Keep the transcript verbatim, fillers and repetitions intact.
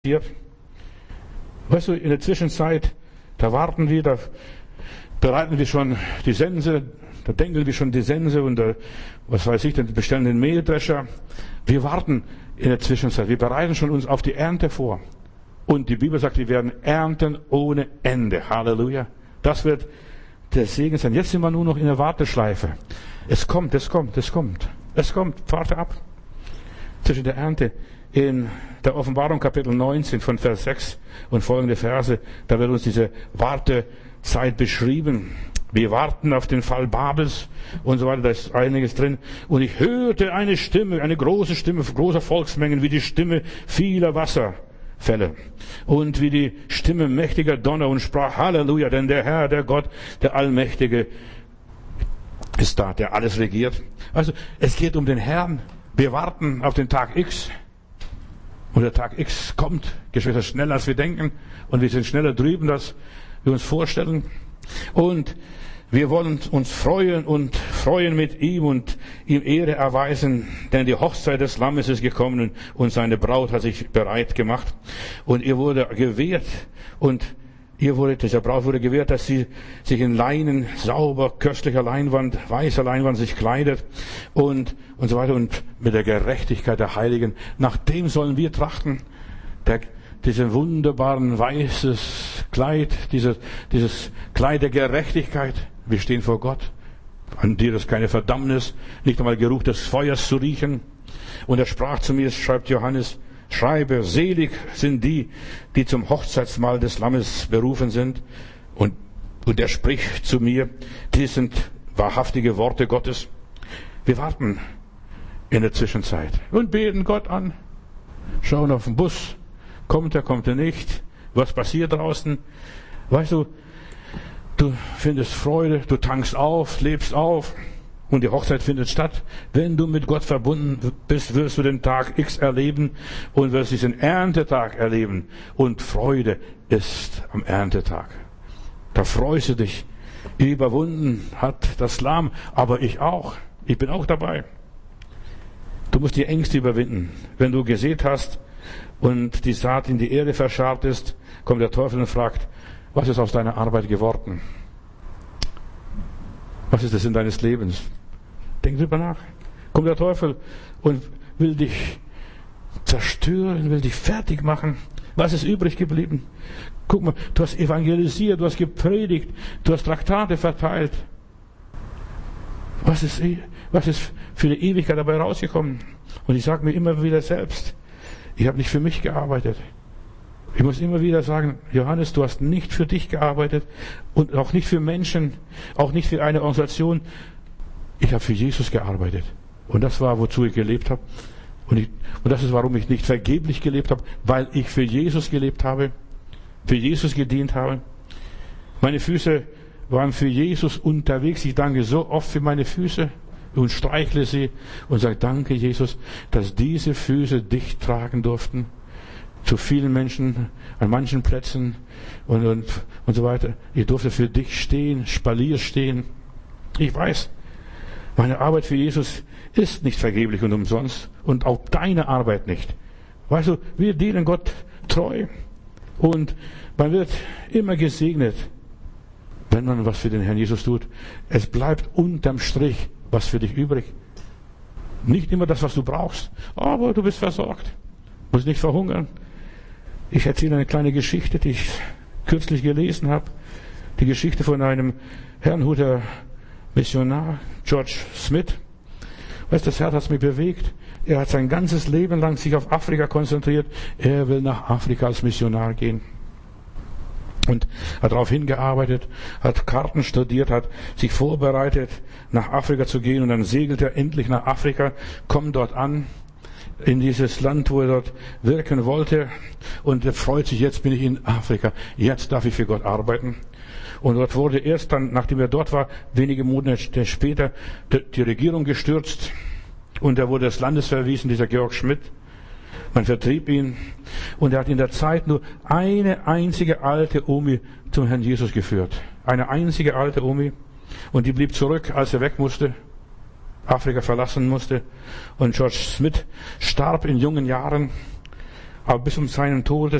Weißt du, in der Zwischenzeit, da warten wir, da bereiten wir schon die Sense, da denken wir schon die Sense und da, was weiß ich, dann bestellen den Mähdrescher. Wir warten in der Zwischenzeit, wir bereiten schon uns auf die Ernte vor. Und die Bibel sagt, wir werden ernten ohne Ende. Halleluja. Das wird der Segen sein. Jetzt sind wir nur noch in der Warteschleife. Es kommt, es kommt, es kommt. Es kommt, warte ab. Zwischen der Ernte. In der Offenbarung Kapitel neunzehn von Vers sechs und folgende Verse, da wird uns diese Wartezeit beschrieben. Wir warten auf den Fall Babels und so weiter, da ist einiges drin. Und ich hörte eine Stimme, eine große Stimme, großer Volksmengen, wie die Stimme vieler Wasserfälle und wie die Stimme mächtiger Donner und sprach, Halleluja, denn der Herr, der Gott, der Allmächtige ist da, der alles regiert. Also, es geht um den Herrn. Wir warten auf den Tag X. Und der Tag X kommt, Geschwister, schneller als wir denken. Und wir sind schneller drüben, als wir uns vorstellen. Und wir wollen uns freuen und freuen mit ihm und ihm Ehre erweisen. Denn die Hochzeit des Lammes ist gekommen und seine Braut hat sich bereit gemacht. Und ihr wurde gewährt und ihr wurde, dieser Braut wurde gewährt, dass sie sich in Leinen, sauber, köstlicher Leinwand, weißer Leinwand sich kleidet und, und so weiter und mit der Gerechtigkeit der Heiligen. Nach dem sollen wir trachten. Der, diesen wunderbaren weißes Kleid, dieses, dieses Kleid der Gerechtigkeit. Wir stehen vor Gott. An dir ist keine Verdammnis, nicht einmal Geruch des Feuers zu riechen. Und er sprach zu mir, schreibt Johannes, schreibe, selig sind die, die zum Hochzeitsmahl des Lammes berufen sind. Und, und er spricht zu mir, die sind wahrhaftige Worte Gottes. Wir warten in der Zwischenzeit und beten Gott an. Schauen auf den Bus. Kommt er, kommt er nicht? Was passiert draußen? Weißt du, du findest Freude, du tankst auf, lebst auf. Und die Hochzeit findet statt. Wenn du mit Gott verbunden bist, wirst du den Tag X erleben und wirst diesen Erntetag erleben. Und Freude ist am Erntetag. Da freust du dich. Überwunden hat das Lamm, aber ich auch. Ich bin auch dabei. Du musst die Ängste überwinden. Wenn du gesät hast und die Saat in die Erde verscharrt ist, kommt der Teufel und fragt, was ist aus deiner Arbeit geworden? Was ist das in deines Lebens? Denk drüber nach. Kommt der Teufel und will dich zerstören, will dich fertig machen. Was ist übrig geblieben? Guck mal, du hast evangelisiert, du hast gepredigt, du hast Traktate verteilt. Was ist, was ist für die Ewigkeit dabei rausgekommen? Und ich sage mir immer wieder selbst, ich habe nicht für mich gearbeitet. Ich muss immer wieder sagen, Johannes, du hast nicht für dich gearbeitet und auch nicht für Menschen, auch nicht für eine Organisation. Ich habe für Jesus gearbeitet. Und das war, wozu ich gelebt habe. Und, ich, und das ist, warum ich nicht vergeblich gelebt habe, weil ich für Jesus gelebt habe, für Jesus gedient habe. Meine Füße waren für Jesus unterwegs. Ich danke so oft für meine Füße und streichle sie und sage, danke Jesus, dass diese Füße dich tragen durften. Zu vielen Menschen, an manchen Plätzen und, und, und so weiter. Ich durfte für dich stehen, Spalier stehen. Ich weiß, meine Arbeit für Jesus ist nicht vergeblich und umsonst und auch deine Arbeit nicht. Weißt du, wir dienen Gott treu und man wird immer gesegnet, wenn man was für den Herrn Jesus tut. Es bleibt unterm Strich was für dich übrig. Nicht immer das, was du brauchst, aber du bist versorgt. Musst nicht verhungern. Ich erzähle eine kleine Geschichte, die ich kürzlich gelesen habe. Die Geschichte von einem Herrnhuter Missionar, George Smith. Weißt du, das Herz hat mich bewegt. Er hat sein ganzes Leben lang sich auf Afrika konzentriert. Er will nach Afrika als Missionar gehen. Und hat darauf hingearbeitet, hat Karten studiert, hat sich vorbereitet, nach Afrika zu gehen. Und dann segelt er endlich nach Afrika, kommt dort an, in dieses Land, wo er dort wirken wollte. Und er freut sich, jetzt bin ich in Afrika. Jetzt darf ich für Gott arbeiten. Und dort wurde erst dann, nachdem er dort war, wenige Monate später die Regierung gestürzt. Und er wurde des Landes verwiesen, dieser Georg Schmidt. Man vertrieb ihn. Und er hat in der Zeit nur eine einzige alte Omi zum Herrn Jesus geführt. Eine einzige alte Omi. Und die blieb zurück, als er weg musste. Afrika verlassen musste. Und George Smith starb in jungen Jahren. aber bis um seinen Tod